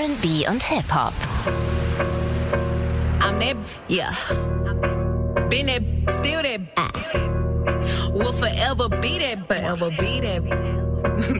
R&B und Hip-Hop. I'm that, yeah. Been that, still that. Will forever be that.